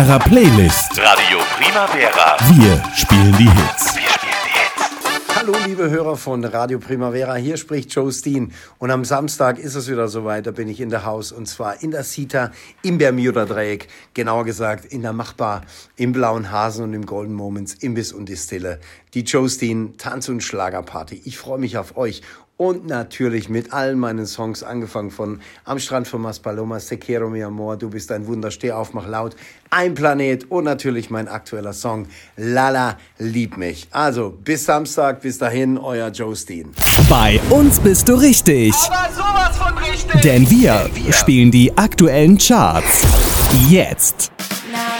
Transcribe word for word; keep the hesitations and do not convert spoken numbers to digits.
Playlist. Radio Primavera. Wir spielen die Hits. Wir spielen die Hits. Hallo liebe Hörer von Radio Primavera, hier spricht Joe Steen und am Samstag ist es wieder soweit, da bin ich in der Haus und zwar in der Sita im Bermuda-Dreieck, genauer gesagt in der Machbar, im Blauen Hasen und im Golden Moments, Imbiss und Distille, die Joe Steen Tanz- und Schlagerparty. Ich freue mich auf euch. Und natürlich mit allen meinen Songs, angefangen von Am Strand von Maspalomas, Te quiero mi amor, Du bist ein Wunder, Steh auf, mach laut, Ein Planet und natürlich mein aktueller Song, Lala, lieb mich. Also, bis Samstag, bis dahin, euer Joe Steen. Bei uns bist du richtig. Aber sowas von richtig. Denn wir spielen die aktuellen Charts. Jetzt.